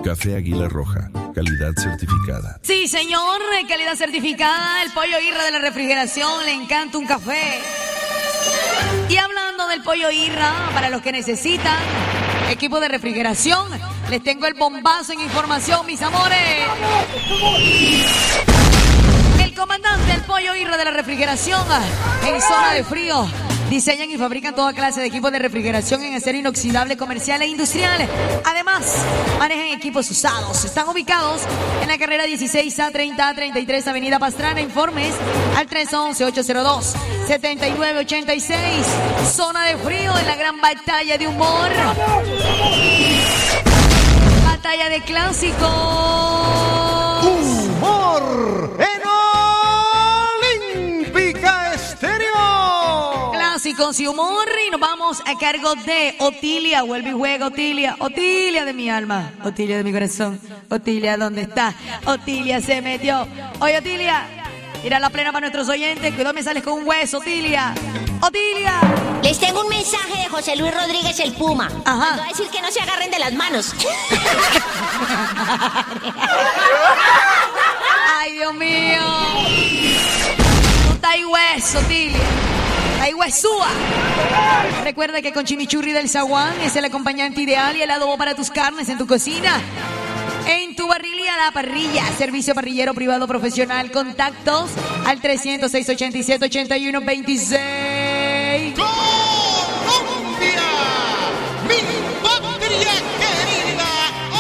Café Águila Roja, calidad certificada. Sí, señor, calidad certificada. El Pollo Irra de la refrigeración, le encanta un café. Y hablando del Pollo Irra, para los que necesitan equipo de refrigeración, les tengo el bombazo en información, mis amores. El comandante del Pollo Irra de la refrigeración en zona de frío. Diseñan y fabrican toda clase de equipos de refrigeración en acero inoxidable comercial e industrial. Además, manejan equipos usados. Están ubicados en la carrera 16A30A33, Avenida Pastrana. Informes al 311-802-7986. Zona de frío en la gran batalla de humor. Batalla de clásicos. Humor en Olímpica Estéreo. Clásicos y humor, y nos vamos a cargo de Otilia. Vuelve y juega, Otilia. Otilia de mi alma, Otilia de mi corazón. Otilia, ¿dónde está? Otilia se metió. Oye, Otilia, tira la plena para nuestros oyentes. Cuidado, me sales con un hueso, Otilia. Otilia. Les tengo un mensaje de José Luis Rodríguez el Puma. Ajá. Va a decir que no se agarren de las manos. Ay, Dios mío. Tú estás ahí hueso, Otilia. Ahí huesúa. Recuerda que con chimichurri del zaguán es el acompañante ideal y el adobo para tus carnes en tu cocina. En tu barrilia a la parrilla. Servicio parrillero privado profesional. Contactos al 300-687-8126. Colombia, mi patria querida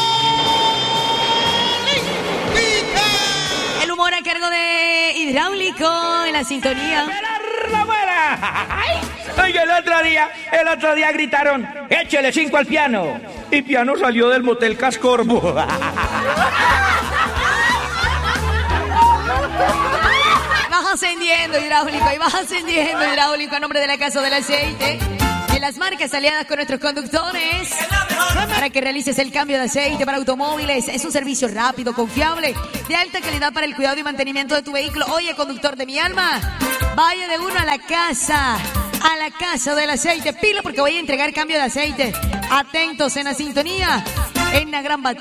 olímpica. El humor a cargo de Hidráulico en la sintonía. ¡La buena! Ay, el otro día gritaron, échele 5 al piano. Y piano salió del motel Cascorbo. Vas ascendiendo, Hidráulico, y vas ascendiendo, Hidráulico, a nombre de la Casa del Aceite, de las marcas aliadas con nuestros conductores, para que realices el cambio de aceite para automóviles. Es un servicio rápido, confiable, de alta calidad para el cuidado y mantenimiento de tu vehículo. Oye, conductor de mi alma, vaya de uno a la Casa del Aceite. Pila, porque voy a entregar cambio de aceite. Atentos en la sintonía, en la gran batalla.